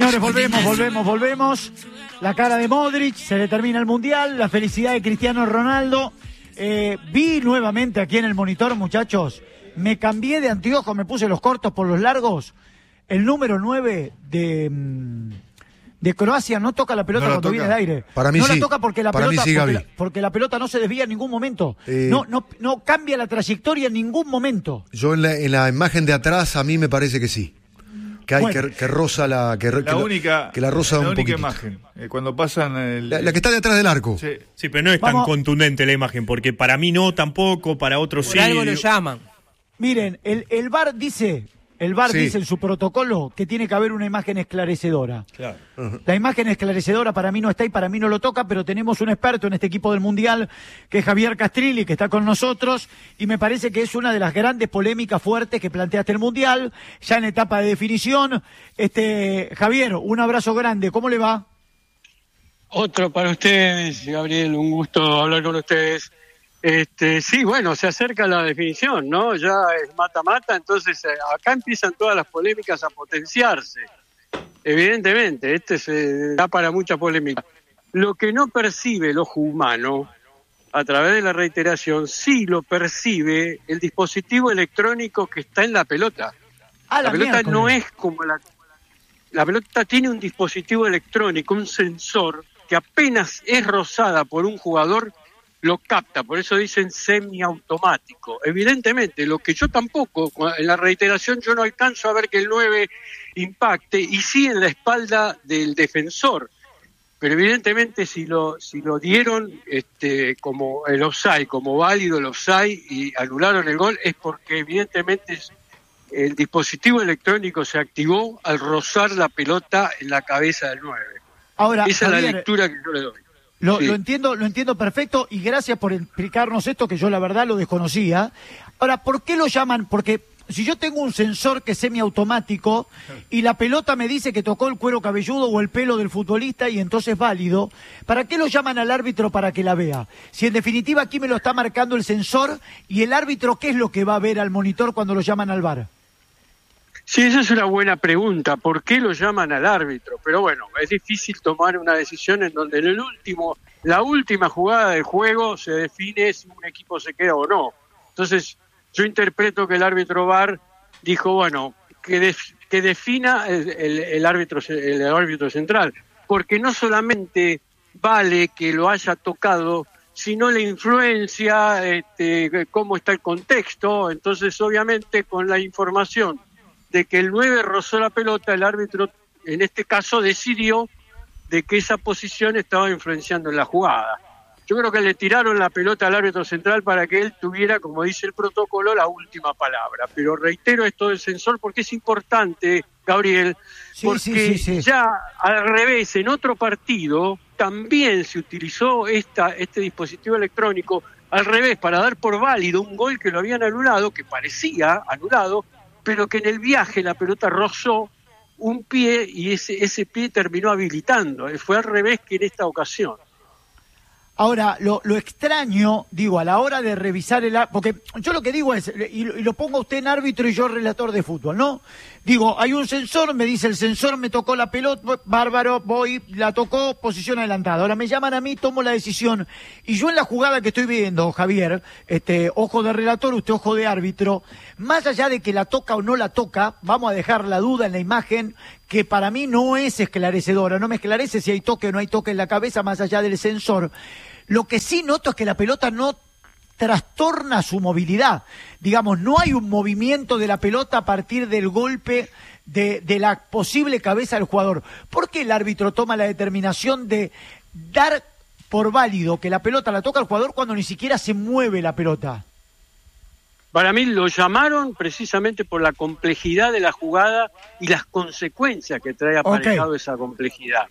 Señores, volvemos. La cara de Modric, se le termina el Mundial, la felicidad de Cristiano Ronaldo. Vi nuevamente aquí en el monitor, muchachos, me cambié de anteojos, me puse los cortos por los largos. El número 9 de Croacia no toca la pelota cuando viene de aire. Para mí no sí. la toca porque la pelota, sí, porque la pelota no se desvía en ningún momento. No cambia la trayectoria en ningún momento. Yo en la imagen de atrás a mí me parece que sí. Que hay que roza la roza un poquito. Imagen cuando pasan la que está detrás del arco. Sí, pero no es tan contundente la imagen, porque para mí no tampoco, para otros sí. Por algo lo llaman. Miren, el VAR dice dice en su protocolo que tiene que haber una imagen esclarecedora. Claro. La imagen esclarecedora para mí no está y para mí no lo toca, pero tenemos un experto en este equipo del Mundial, que es Javier Castrilli, que está con nosotros, y me parece que es una de las grandes polémicas fuertes que planteaste el Mundial, ya en etapa de definición. Javier, un abrazo grande, ¿cómo le va? Otro para ustedes, Gabriel, un gusto hablar con ustedes. Sí, bueno, se acerca la definición, ¿no? Ya es mata-mata, entonces acá empiezan todas las polémicas a potenciarse. Evidentemente, se da para mucha polémica. Lo que no percibe el ojo humano, a través de la reiteración, sí lo percibe el dispositivo electrónico que está en la pelota. La pelota no es como la pelota tiene un dispositivo electrónico, un sensor, que apenas es rozada por un jugador, lo capta, por eso dicen semiautomático. Evidentemente, lo que yo tampoco, en la reiteración yo no alcanzo a ver que el 9 impacte, y sí en la espalda del defensor. Pero evidentemente si lo dieron como el offside, como válido el offside, y anularon el gol, es porque evidentemente el dispositivo electrónico se activó al rozar la pelota en la cabeza del 9. Ahora, esa Javier, es la lectura que yo le doy. Lo entiendo perfecto, y gracias por explicarnos esto, que yo la verdad lo desconocía. Ahora, ¿por qué lo llaman? Porque si yo tengo un sensor que es semiautomático y la pelota me dice que tocó el cuero cabelludo o el pelo del futbolista y entonces es válido, ¿para qué lo llaman al árbitro para que la vea? Si en definitiva aquí me lo está marcando el sensor, y el árbitro, ¿qué es lo que va a ver al monitor cuando lo llaman al VAR? Sí, esa es una buena pregunta. ¿Por qué lo llaman al árbitro? Pero bueno, es difícil tomar una decisión en donde la última jugada del juego se define si un equipo se queda o no. Entonces, yo interpreto que el árbitro VAR dijo, bueno, que defina el árbitro central, porque no solamente vale que lo haya tocado, sino la influencia, cómo está el contexto. Entonces, obviamente, con la información de que el 9 rozó la pelota, el árbitro en este caso decidió de que esa posición estaba influenciando en la jugada. Yo creo que le tiraron la pelota al árbitro central para que él tuviera, como dice el protocolo, la última palabra. Pero reitero esto del sensor porque es importante, Gabriel, porque ya al revés, en otro partido también se utilizó este dispositivo electrónico al revés, para dar por válido un gol que lo habían anulado, que parecía anulado, pero que en el viaje la pelota rozó un pie y ese pie terminó habilitando. Fue al revés que en esta ocasión. Ahora, lo extraño, digo, a la hora de revisar porque yo lo que digo es, y lo pongo a usted en árbitro y yo relator de fútbol, ¿no? Digo, hay un sensor, me dice el sensor, me tocó la pelota, bárbaro, voy, la tocó, posición adelantada. Ahora me llaman a mí, tomo la decisión. Y yo en la jugada que estoy viendo, Javier, ojo de relator, usted ojo de árbitro, más allá de que la toca o no la toca, vamos a dejar la duda en la imagen, que para mí no es esclarecedora, no me esclarece si hay toque o no hay toque en la cabeza, más allá del sensor. Lo que sí noto es que la pelota no trastorna su movilidad. Digamos, no hay un movimiento de la pelota a partir del golpe de la posible cabeza del jugador. ¿Por qué el árbitro toma la determinación de dar por válido que la pelota la toca al jugador cuando ni siquiera se mueve la pelota? Para mí lo llamaron precisamente por la complejidad de la jugada y las consecuencias que trae aparejado esa complejidad.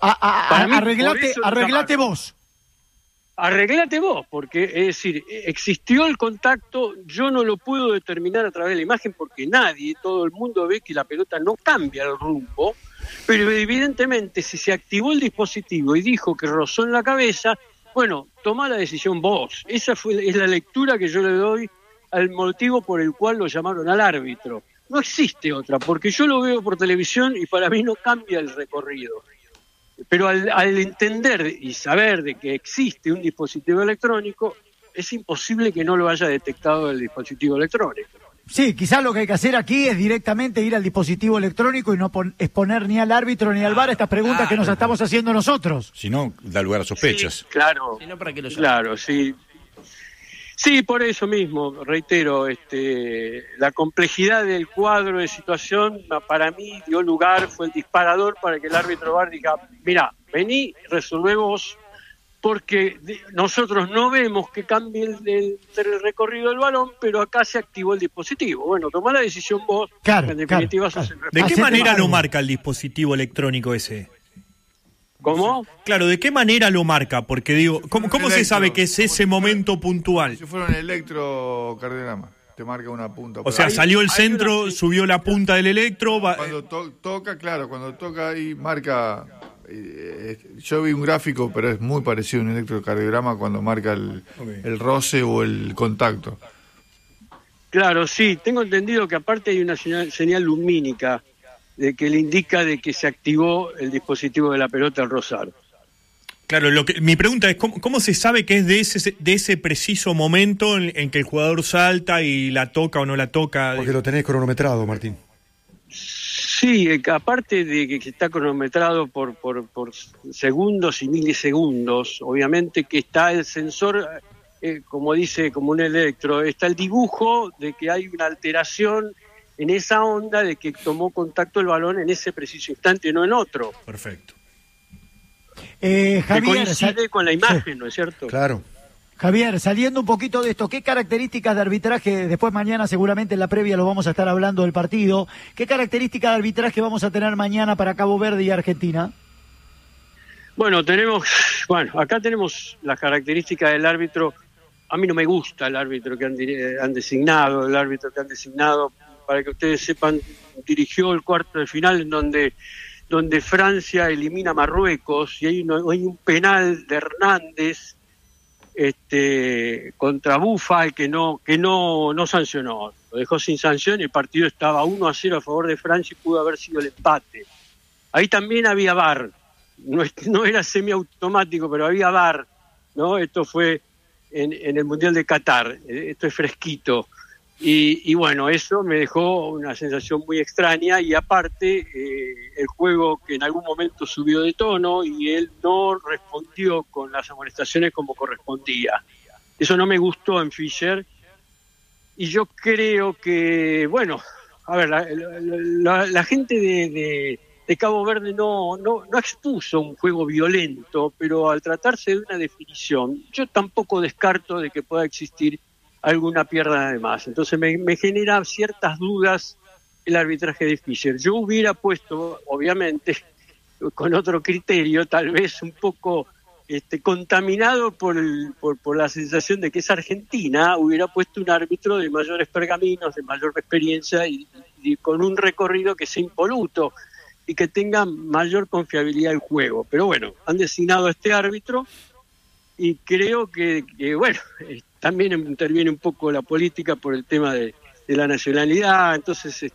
Arreglate vos. Arreglate vos, porque es decir, existió el contacto, yo no lo puedo determinar a través de la imagen porque todo el mundo ve que la pelota no cambia el rumbo, pero evidentemente si se activó el dispositivo y dijo que rozó en la cabeza, bueno, tomá la decisión vos. Esa es la lectura que yo le doy al motivo por el cual lo llamaron al árbitro. no existe otra, porque yo lo veo por televisión y para mí no cambia el recorrido. Pero al entender y saber de que existe un dispositivo electrónico, es imposible que no lo haya detectado el dispositivo electrónico. Sí, quizás lo que hay que hacer aquí es directamente ir al dispositivo electrónico y no exponer ni al árbitro ni al VAR estas preguntas que nos estamos haciendo nosotros. Si no, da lugar a sospechas. Sí, claro. Si no, ¿para qué lo llaman? Claro, sí. Sí, por eso mismo, reitero, la complejidad del cuadro de situación para mí dio lugar, fue el disparador para que el árbitro VAR diga, mira, vení, resolvé vos, porque nosotros no vemos que cambie el recorrido del balón, pero acá se activó el dispositivo. Bueno, tomá la decisión vos, claro, en definitiva sos el ¿De qué Hacete manera algo. lo marca el dispositivo electrónico ese? ¿Cómo? Claro, ¿de qué manera lo marca? Porque digo, ¿cómo se sabe que es ese momento puntual? Si fuera un electrocardiograma, te marca una punta. O sea, salió el centro, subió la punta del electro... Cuando toca, claro, cuando toca ahí marca... yo vi un gráfico, pero es muy parecido a un electrocardiograma cuando marca el roce o el contacto. Claro, sí, tengo entendido que aparte hay una señal lumínica de que le indica de que se activó el dispositivo de la pelota al rozar. Claro, mi pregunta es, ¿cómo se sabe que es de ese preciso momento en que el jugador salta y la toca o no la toca? Porque lo tenés cronometrado, Martín. Sí, aparte de que está cronometrado por segundos y milisegundos, obviamente que está el sensor, como dice, como un electro, está el dibujo de que hay una alteración en esa onda de que tomó contacto el balón en ese preciso instante, no en otro. Perfecto. Que Javier, coincide con la imagen, ¿no es cierto? Claro. Javier, saliendo un poquito de esto, ¿qué características de arbitraje, después mañana seguramente en la previa lo vamos a estar hablando del partido, qué características de arbitraje vamos a tener mañana para Cabo Verde y Argentina? Bueno, acá tenemos las características del árbitro. A mí no me gusta el árbitro que han designado, para que ustedes sepan, dirigió el cuarto de final en donde Francia elimina a Marruecos y hay un penal de Hernández contra Buffal que no sancionó, lo dejó sin sanción y el partido estaba 1-0 a favor de Francia y pudo haber sido el empate. Ahí también había VAR, no era semiautomático, pero había VAR, ¿no? Esto fue en el Mundial de Qatar, esto es fresquito. Y bueno, eso me dejó una sensación muy extraña y aparte el juego que en algún momento subió de tono y él no respondió con las amonestaciones como correspondía. Eso no me gustó en Fischer y yo creo que, bueno, a ver, la gente de Cabo Verde no expuso un juego violento, pero al tratarse de una definición, yo tampoco descarto de que pueda existir alguna pierna de más. Entonces me genera ciertas dudas el arbitraje de Fischer. Yo hubiera puesto, obviamente, con otro criterio, tal vez un poco contaminado por la sensación de que es Argentina, hubiera puesto un árbitro de mayores pergaminos, de mayor experiencia y con un recorrido que sea impoluto y que tenga mayor confiabilidad el juego. Pero bueno, han designado a este árbitro y creo que bueno, también interviene un poco la política por el tema de la nacionalidad, entonces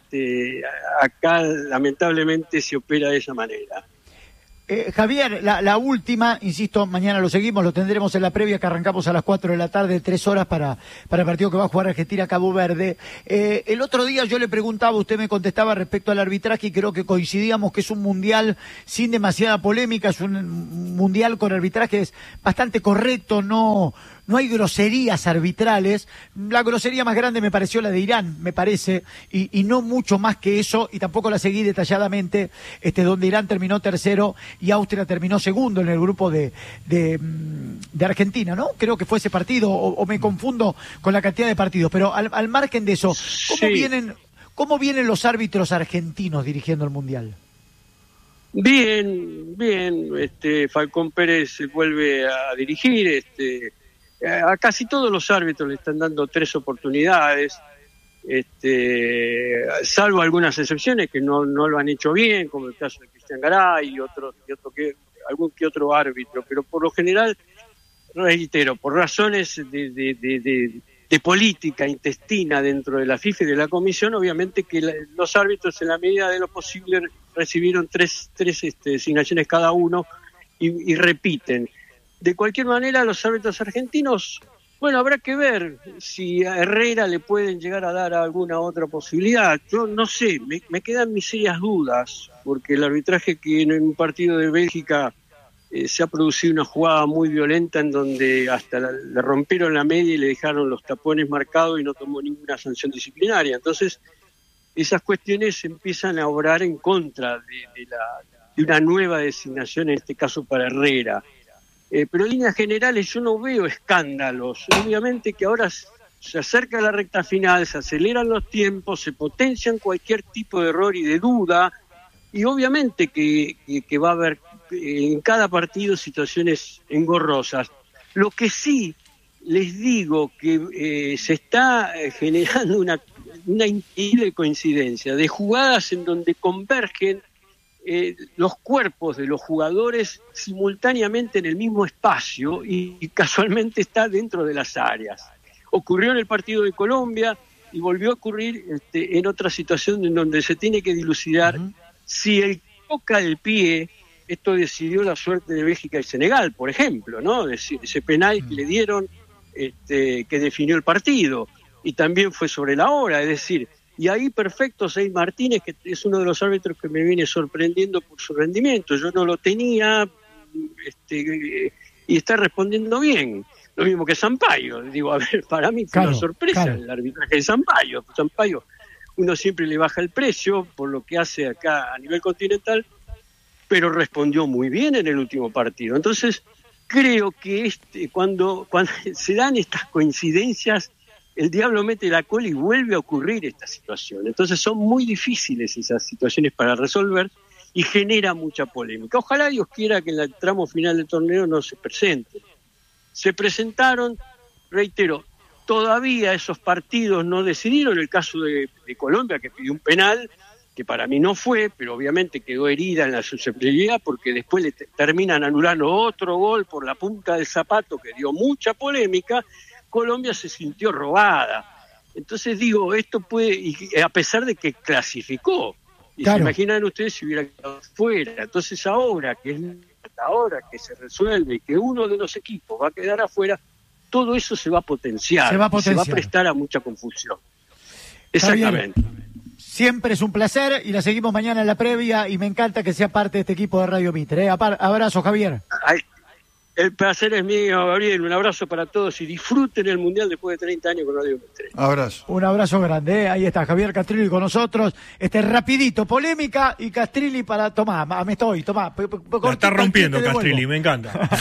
acá lamentablemente se opera de esa manera. Javier, la última, insisto, mañana lo seguimos, lo tendremos en la previa que arrancamos a las 4 de la tarde, 3 horas para el partido que va a jugar Argentina-Cabo Verde. El otro día yo le preguntaba, usted me contestaba respecto al arbitraje y creo que coincidíamos que es un mundial sin demasiada polémica, es un mundial con arbitrajes bastante correcto, no hay groserías arbitrales. La grosería más grande me pareció la de Irán, me parece, y no mucho más que eso, y tampoco la seguí detalladamente, donde Irán terminó tercero y Austria terminó segundo en el grupo de Argentina, ¿no? Creo que fue ese partido, o me confundo con la cantidad de partidos, pero al margen de eso, ¿cómo vienen los árbitros argentinos dirigiendo el Mundial? Bien, Falcón Pérez vuelve a dirigir, a casi todos los árbitros le están dando 3 oportunidades, salvo algunas excepciones que no lo han hecho bien, como el caso de Cristian Garay y algún que otro árbitro, pero por lo general, reitero, por razones de de política intestina dentro de la FIFA y de la comisión, obviamente que los árbitros en la medida de lo posible recibieron tres designaciones cada uno y repiten. De cualquier manera, los árbitros argentinos, bueno, habrá que ver si a Herrera le pueden llegar a dar alguna otra posibilidad. Yo no sé, me quedan mis serias dudas, porque el arbitraje que en un partido de Bélgica se ha producido una jugada muy violenta en donde hasta le rompieron la media y le dejaron los tapones marcados y no tomó ninguna sanción disciplinaria. Entonces, esas cuestiones empiezan a obrar en contra de una nueva designación, en este caso para Herrera. Pero en líneas generales yo no veo escándalos. Obviamente que ahora se acerca la recta final, se aceleran los tiempos, se potencian cualquier tipo de error y de duda, y obviamente que va a haber en cada partido situaciones engorrosas. Lo que sí les digo que se está generando una increíble coincidencia de jugadas en donde convergen los cuerpos de los jugadores simultáneamente en el mismo espacio y casualmente está dentro de las áreas. Ocurrió en el partido de Colombia y volvió a ocurrir en otra situación en donde se tiene que dilucidar si el toca el pie, esto decidió la suerte de Bélgica y Senegal, por ejemplo, ¿no? Es decir, ese penal que le dieron que definió el partido y también fue sobre la hora, es decir, y ahí perfecto Seis Martínez, que es uno de los árbitros que me viene sorprendiendo por su rendimiento. Yo no lo tenía y está respondiendo bien. Lo mismo que Sampaio. Digo, a ver, para mí fue una sorpresa el arbitraje de Sampaio. Sampaio, uno siempre le baja el precio por lo que hace acá a nivel continental, pero respondió muy bien en el último partido. Entonces, creo que cuando se dan estas coincidencias, el diablo mete la cola y vuelve a ocurrir esta situación. Entonces son muy difíciles esas situaciones para resolver y genera mucha polémica. Ojalá Dios quiera que en el tramo final del torneo no se presente. Se presentaron, reitero, todavía esos partidos no decidieron. El caso de Colombia, que pidió un penal, que para mí no fue, pero obviamente quedó herida en la susceptibilidad porque después le terminan anulando otro gol por la punta del zapato que dio mucha polémica. Colombia se sintió robada. Entonces digo, esto puede, y a pesar de que clasificó, y se imaginan ustedes si hubiera quedado fuera. Entonces ahora que se resuelve y que uno de los equipos va a quedar afuera, todo eso se va a potenciar, se va a prestar a mucha confusión. Exactamente. Siempre es un placer y la seguimos mañana en la previa y me encanta que sea parte de este equipo de Radio Mitre. Abrazo, Javier. El placer es mío, Gabriel. Un abrazo para todos y disfruten el Mundial después de 30 años con Radio Mitre. Abrazo. Un abrazo grande. Ahí está Javier Castrilli con nosotros. Rapidito, polémica y Castrilli para tomar. Tomá. La está rompiendo Castrilli, me encanta.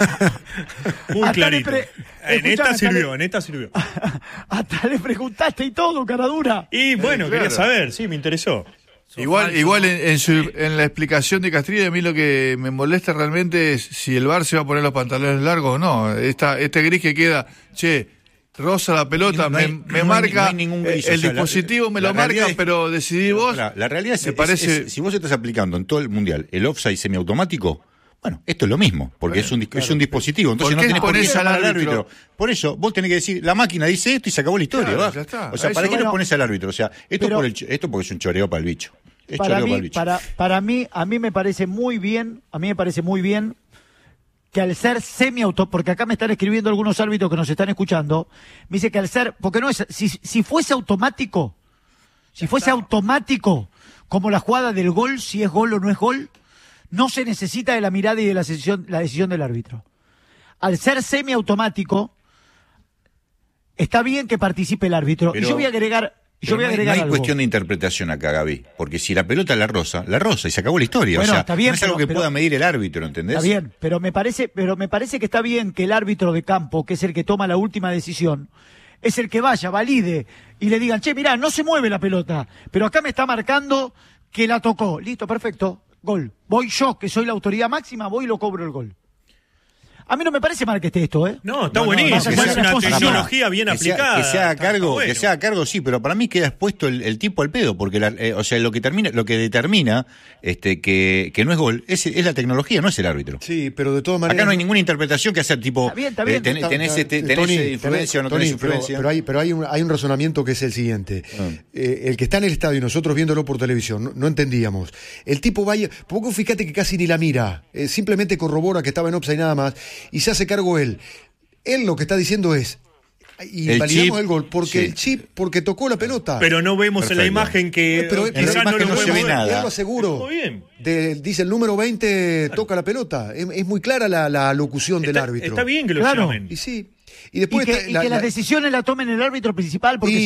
Muy clarito. En esta sirvió. Hasta le preguntaste y todo, caradura. Y bueno, quería saber, sí, me interesó. Igual en la explicación de Castrilli, a mí lo que me molesta realmente es si el VAR se va a poner los pantalones largos o no. Este gris que queda, rosa la pelota, me marca, ningún gris, el dispositivo me lo marca, pero decidí vos. La realidad es, si vos estás aplicando en todo el Mundial el offside semiautomático, bueno, esto es lo mismo, porque es un dispositivo, entonces no tenés por qué llamar al árbitro. Por eso, vos tenés que decir, la máquina dice esto y se acabó la historia, claro, ya está. O sea, ¿para qué no pones al árbitro? O sea, esto porque es un choreo para el bicho. Para mí, a mí me parece muy bien, que al ser porque acá me están escribiendo algunos árbitros que nos están escuchando, me dice que al ser, porque no es, si fuese automático, como la jugada del gol, si es gol o no es gol, no se necesita de la mirada y de la decisión del árbitro. Al ser semiautomático, está bien que participe el árbitro. Y yo voy a agregar no hay algo. Cuestión de interpretación acá, Gaby, porque si la pelota la rosa y se acabó la historia. Bueno, o sea, está bien, no es algo que pueda medir el árbitro, ¿entendés? Está bien, pero me parece que está bien que el árbitro de campo, que es el que toma la última decisión, es el que valide y le digan, mirá, no se mueve la pelota, pero acá me está marcando que la tocó. Listo, perfecto, gol. Voy yo, que soy la autoridad máxima, voy y lo cobro el gol. A mí no me parece mal que esté esto, ¿eh? No, está buenísimo. Es una tecnología bien aplicada. Que se haga cargo, sí, pero para mí queda expuesto el tipo al pedo, porque lo que determina que no es gol es la tecnología, no es el árbitro. Sí, pero de todas maneras. Acá no hay ninguna interpretación que hacer tipo. Está bien. ¿Tenés influencia o no tenés influencia? Pero hay un razonamiento que es el siguiente. El que está en el estadio y nosotros viéndolo por televisión, no entendíamos. El tipo vaya. Poco fíjate que casi ni la mira. Simplemente corrobora que estaba en offside nada más. Y se hace cargo él. Él lo que está diciendo es, y validamos el gol, porque el chip, porque tocó la pelota. Pero no vemos en la imagen que quizás no lo se ve nada. Él lo aseguro. Dice el número 20 toca la pelota. Es muy clara la locución del árbitro. Está bien que lo llamen. Y sí. Y después que las decisiones las tomen el árbitro principal, porque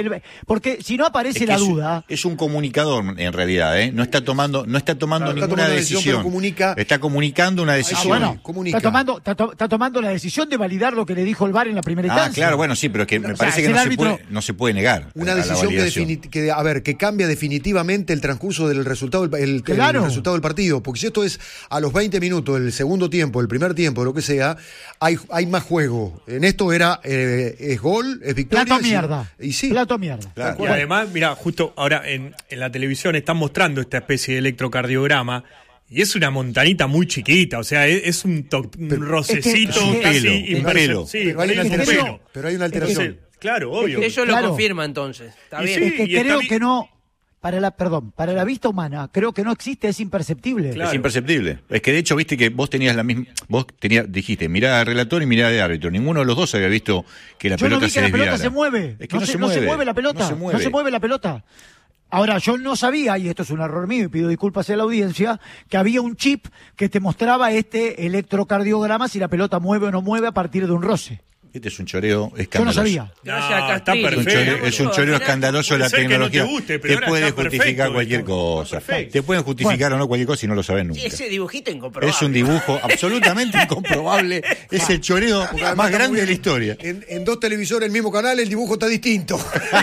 si no aparece la duda. Es un comunicador en realidad, no está tomando ninguna decisión. Está comunicando una decisión. Está tomando la decisión de validar lo que le dijo el VAR en la primera instancia. Claro, bueno, sí, pero que me parece que no se puede negar. Una decisión que cambia definitivamente el transcurso del resultado, el resultado del partido. Porque si esto es a los 20 minutos, el segundo tiempo, el primer tiempo, lo que sea, hay más juego. En esto es gol, es victoria. Plato mierda. Y sí. Plato mierda. Claro. Y además, mira, justo ahora en la televisión están mostrando esta especie de electrocardiograma y es una montanita muy chiquita, o sea, es un rocecito casi impresionante. Sí, pero hay una alteración. Claro, obvio. Ellos lo confirman entonces. Está bien. Es que creo que no. Para la vista humana, creo que no existe, es imperceptible. Claro. Es imperceptible. Es que de hecho, viste que vos tenías dijiste, mirá al relator y mirá al árbitro. Ninguno de los dos había visto que la pelota se desviara. La pelota se mueve. Es que no se mueve la pelota. No se mueve la pelota. Ahora, yo no sabía, y esto es un error mío y pido disculpas a la audiencia, que había un chip que te mostraba este electrocardiograma si la pelota mueve o no mueve a partir de un roce. Este es un choreo escandaloso. Yo no sabía. Está perfecto. Es un choreo escandaloso de la tecnología. Te puede justificar cualquier cosa. Te pueden justificar o no cualquier cosa y no lo saben nunca. Sí, ese dibujito incomprobable. Es un dibujo absolutamente incomprobable. Es el choreo más grande de la historia. En dos televisores del mismo canal el dibujo está distinto.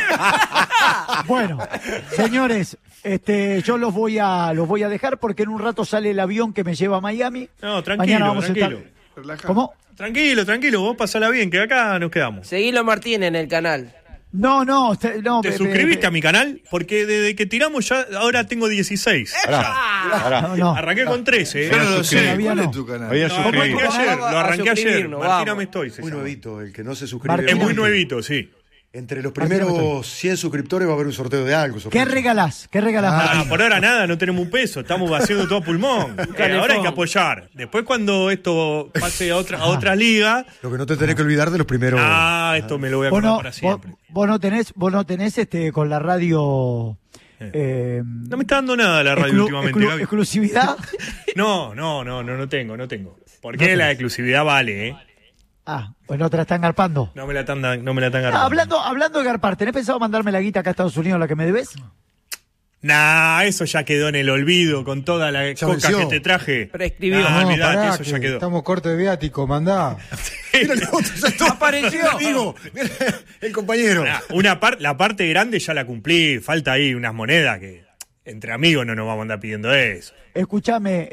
Bueno, señores, yo los voy a dejar porque en un rato sale el avión que me lleva a Miami. No, tranquilo. ¿Cómo? Tranquilo, vos pasala bien, que acá nos quedamos. Seguilo Martín en el canal. No. ¿Te suscribiste a mi canal? Porque desde que tiramos ya, ahora tengo 16. No. Arranqué con 13. Yo no lo sé. ¿Cuál es tu canal? Lo arranqué ayer. Martina me estoy. Muy nuevito, el que no se suscribe. Es muy nuevito, sí. Entre los primeros 100 suscriptores va a haber un sorteo de algo. ¿Qué regalás? Por ahora nada, no tenemos un peso. Estamos haciendo todo a pulmón. Ahora hay que apoyar. Después cuando esto pase a otra liga. Lo que no te tenés que olvidar de los primeros. Esto me lo voy a acordar para siempre. Vos no tenés con la radio. No me está dando nada la radio últimamente, Gaby. ¿Exclusividad? No tengo. Porque la exclusividad vale, pues no te la están garpando. No me la están garpando. Hablando de garpar, ¿tenés pensado mandarme la guita acá a Estados Unidos, la que me debes? Eso ya quedó en el olvido con toda la coca que te traje. Prescribió. Olvidate, eso ya quedó. Estamos cortos de viático, mandá. Apareció. Amigo, mira, el compañero. La parte grande ya la cumplí. Falta ahí unas monedas que entre amigos no nos vamos a andar pidiendo eso. Escúchame,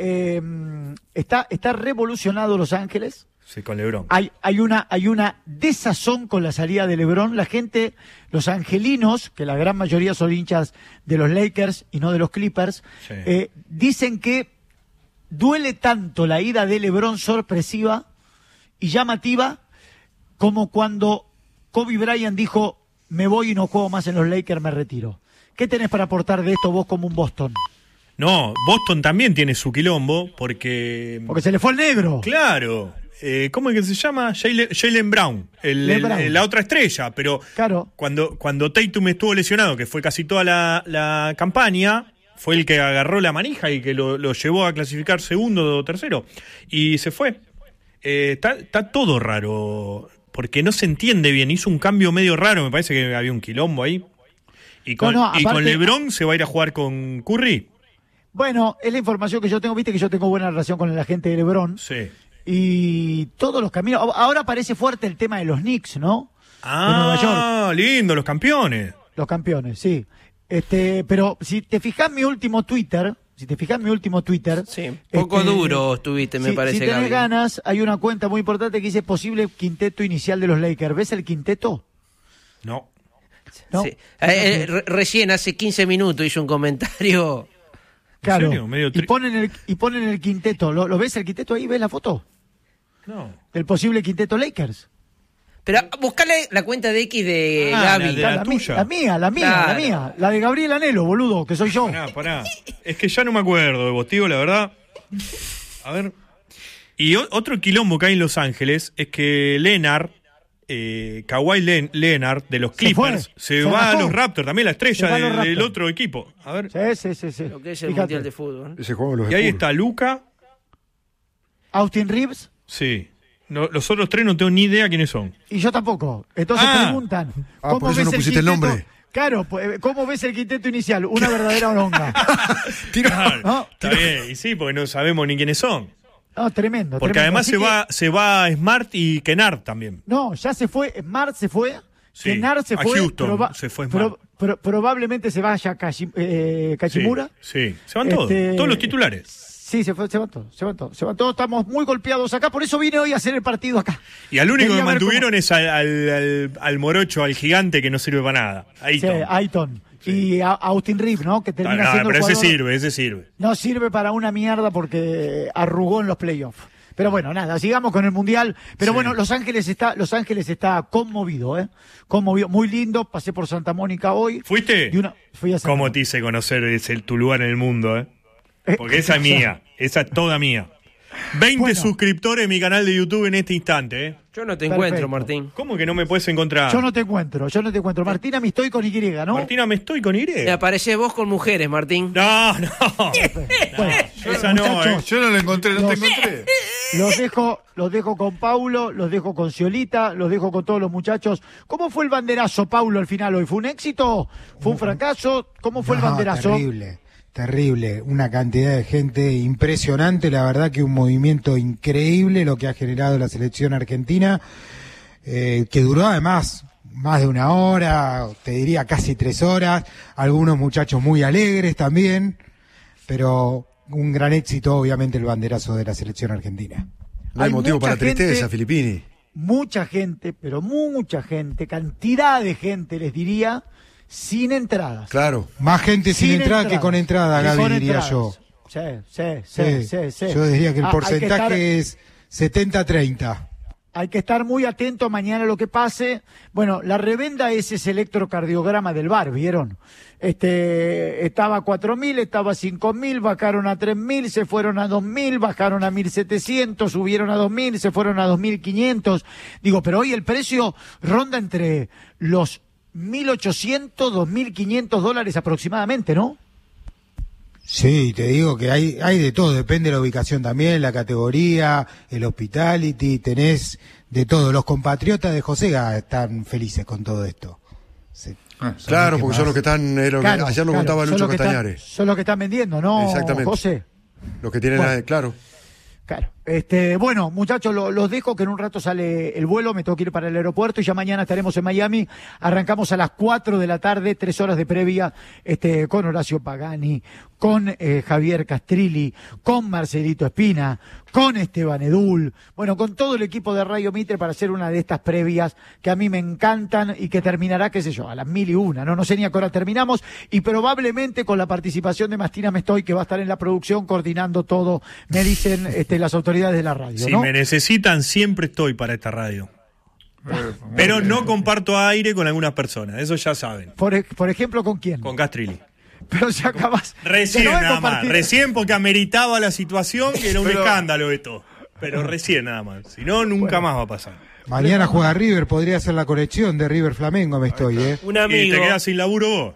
está revolucionado Los Ángeles. Sí, con LeBron. Hay una desazón con la salida de LeBron. La gente, los angelinos, que la gran mayoría son hinchas de los Lakers y no de los Clippers, dicen que duele tanto la ida de LeBron sorpresiva y llamativa como cuando Kobe Bryant dijo: me voy y no juego más en los Lakers, me retiro. ¿Qué tenés para aportar de esto vos como un Boston? No, Boston también tiene su quilombo porque se le fue el negro. Claro. ¿Cómo es que se llama? Jaylen Brown, la otra estrella, pero claro. Cuando Tatum estuvo lesionado, que fue casi toda la campaña, fue el que agarró la manija y que lo llevó a clasificar segundo o tercero, y se fue. Está todo raro, porque no se entiende bien, hizo un cambio medio raro, me parece que había un quilombo ahí, y con LeBron se va a ir a jugar con Curry. Bueno, es la información que yo tengo, viste que yo tengo buena relación con la gente de LeBron. Sí. Y todos los caminos. Ahora parece fuerte el tema de los Knicks, ¿no? De Nueva York. Lindo, los campeones. Los campeones, sí. Pero si te fijas mi último Twitter, si te fijas en mi último Twitter... Sí, poco duro estuviste, me parece, Si tenés Gaby. ganas, hay una cuenta muy importante que dice posible quinteto inicial de los Lakers. ¿Ves el quinteto? No. ¿No? Sí. Recién, hace 15 minutos, hizo un comentario. Claro. ¿En serio? Medio Y ponen el quinteto. ¿Lo ves el quinteto ahí? ¿Ves la foto? No. El posible quinteto Lakers. Pero buscale la cuenta de X de Gaby. La tuya. La mía. Claro. La de Gabriel Anhelo, boludo, que soy yo. Pará. Es que ya no me acuerdo de vos, tío, la verdad. A ver. Y otro quilombo que hay en Los Ángeles es que Kawhi Leonard de los Clippers se va a los Raptors, también la estrella del otro equipo. A ver. Sí. Lo que es el Fíjate. Mundial de Fútbol. Ese juego los Y ahí Spurs. está Luka. Austin Reeves. Sí. No, los otros tres no tengo ni idea quiénes son. Y yo tampoco. Entonces preguntan. por eso no pusiste el nombre. Claro, ¿cómo ves el quinteto inicial? Una verdadera oronga. Claro, ¿No? está bien. Y sí, porque no sabemos ni quiénes son. No, tremendo. Porque tremendo. además Así se va Smart y Kennard también. No, ya se fue. Smart se fue. Sí, Kennard se a fue. Houston se fue Smart. Probablemente se vaya Kachimura. Sí. Se van todos los titulares. Sí, se van todos. Estamos muy golpeados acá, por eso vine hoy a hacer el partido acá. Y al único Quería que ver mantuvieron es al morocho, al gigante que no sirve para nada. Ayton. Y a Austin Reeves, ¿no? Que termina siendo pero el jugador. ese sirve. No sirve para una mierda porque arrugó en los playoffs. Pero bueno, nada, sigamos con el Mundial. Pero bueno, Los Ángeles está conmovido, ¿eh? Conmovido. Muy lindo, pasé por Santa Mónica hoy. ¿Fuiste? Fui a Santa ¿Cómo Mónica. te hice conocer tu lugar en el mundo, eh? Porque esa es mía, esa es toda mía. 20 suscriptores en mi canal de YouTube en este instante, ¿eh? Yo no te encuentro, Martín. ¿Cómo que no me puedes encontrar? Yo no te encuentro. Martina, me estoy con Y, ¿no? Martina, me estoy con Y. Me apareces vos con mujeres, Martín. No. Bueno, Esa no, muchachos, Yo no lo encontré, no te encontré. Los dejo con Paulo, los dejo con Ciolita, los dejo con todos los muchachos. ¿Cómo fue el banderazo, Paulo, al final hoy? ¿Fue un éxito? ¿Fue un fracaso? ¿Cómo fue el banderazo? Terrible, una cantidad de gente impresionante, la verdad que un movimiento increíble lo que ha generado la selección argentina, que duró además más de una hora, te diría casi 3 horas, algunos muchachos muy alegres también, pero un gran éxito obviamente el banderazo de la selección argentina. No hay motivo para mucha tristeza, gente, Filippini. Mucha gente, pero mucha gente, cantidad de gente, les diría, sin entradas. Claro. Más gente sin entrada que con entrada, Gaby, diría yo. Sí. Yo diría que el Hay porcentaje es 70-30. Hay que estar muy atento mañana a lo que pase. Bueno, la revenda es ese electrocardiograma del VAR, ¿vieron? Estaba a 4.000, estaba a 5.000, bajaron a 3.000, se fueron a 2.000, bajaron a 1.700, subieron a 2.000, se fueron a 2.500. Digo, pero hoy el precio ronda entre los 1.800, 2.500 dólares aproximadamente, ¿no? Sí, te digo que hay de todo, depende de la ubicación también, la categoría, el hospitality, tenés de todo. Los compatriotas de Josega están felices con todo esto. Sí. Claro, porque son los que están, ayer lo contaba Lucho Castañares. Son los que están vendiendo, ¿no, exactamente. José? Los que tienen, claro. Claro. Bueno, muchachos, los dejo que en un rato sale el vuelo, me tengo que ir para el aeropuerto y ya mañana estaremos en Miami. Arrancamos a las 4 de la tarde, 3 horas de previa, con Horacio Pagani, con Javier Castrilli, con Marcelito Espina, con Esteban Edul, bueno, con todo el equipo de Radio Mitre para hacer una de estas previas que a mí me encantan y que terminará, qué sé yo, a las 1:01, no sé ni a qué hora terminamos, y probablemente con la participación de Mastina Mestoy, que va a estar en la producción coordinando todo, me dicen las autoridades de la radio, Si ¿no? me necesitan, siempre estoy para esta radio. Pero no comparto aire con algunas personas, eso ya saben. Por ejemplo, ¿con quién? Con Castrilli. Pero si acabas... Recién de no nada más, compartir. recién porque ameritaba la situación, que era un escándalo esto. Pero recién nada más, si no, nunca más va a pasar. Mañana juega River, podría ser la conexión de River Flamengo, me estoy, Un Y amigo. te quedas sin laburo vos.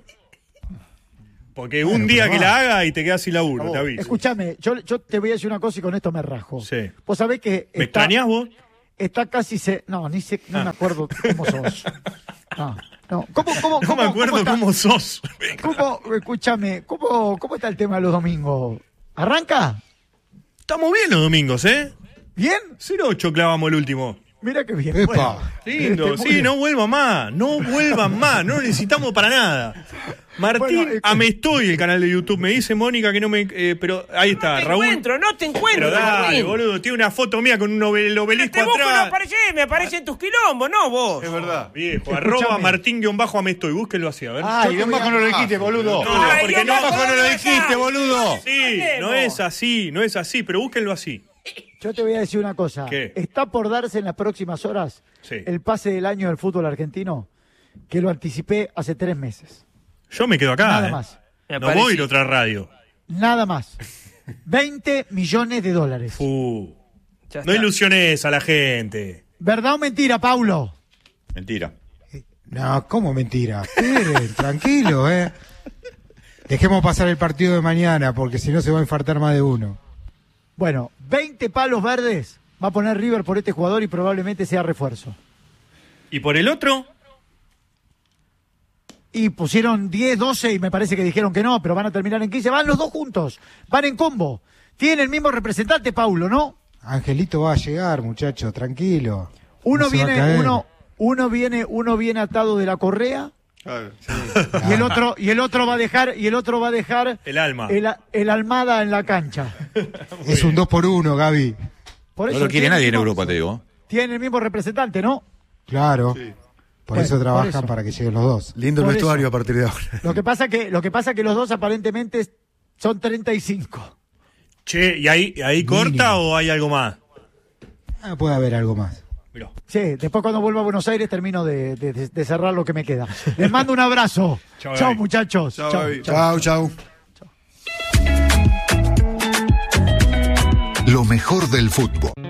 Porque un día que la haga y te quedas sin laburo, te aviso. Escúchame, yo te voy a decir una cosa y con esto me rajo. Sí. Vos sabés que... ¿Me extrañás vos? Está casi... No me acuerdo cómo sos. No. No me acuerdo cómo sos. Escúchame, ¿cómo está el tema de los domingos? ¿Arranca? Estamos bien los domingos, ¿eh? ¿Bien? 0-8 clavamos el último. Mira qué bien. Epa. Lindo, sí, no vuelvan más, no lo necesitamos para nada. Martín Amestoy, el canal de YouTube, me dice Mónica que no me... pero ahí está, Raúl. No te encuentro, Pero dale, Martín. boludo, tiene una foto mía con un obelisco Te busco, atrás. me aparecen tus quilombos, no vos. Es verdad. Viejo, arroba Martín-Amestoy, búsquenlo así, a ver. Ay, guión bajo no lo dijiste, boludo. Ay, Porque guión no bajo no lo bajo dijiste, boludo. Sí, no es así, pero búsquenlo así. Yo te voy a decir una cosa. ¿Qué? Está por darse en las próximas horas Sí. el pase del año del fútbol argentino, que lo anticipé hace 3 meses. Yo me quedo acá. Nada más. Me No parece- voy a ir a otra radio. Nada más. 20 millones de dólares. Ya No está. ilusiones a la gente. ¿Verdad o mentira, Paulo? Mentira. No, ¿cómo mentira? Esperen, tranquilo, Dejemos pasar el partido de mañana, porque si no se va a infartar más de uno. Bueno, 20 palos verdes va a poner River por este jugador y probablemente sea refuerzo. ¿Y por el otro? Y pusieron 10, 12 y me parece que dijeron que no, pero van a terminar en 15. Van los dos juntos, van en combo. Tienen el mismo representante, Paulo, ¿no? Angelito va a llegar, muchacho, tranquilo. Uno No se va a viene, caer. uno viene atado de la correa Claro, sí. y el otro va a dejar El alma. el almada en la cancha. Es un 2-1, Gaby. Por No lo quiere tiene nadie el en mismo- Europa, te digo. Tiene el mismo representante, ¿no? Claro. Sí. Por Bueno, eso por trabajan eso. para que lleguen los dos. Lindo el Por vestuario eso. a partir de ahora. Lo que pasa que los dos aparentemente son 35. Che, ¿y ahí corta Mínimo. o hay algo más? Puede haber algo más. Mirá. Sí, después cuando vuelva a Buenos Aires termino de cerrar lo que me queda. Les mando un abrazo. Chao, Chao, Gaby. muchachos. Chao, Chao, Gaby. chao. Chau. Lo mejor del fútbol.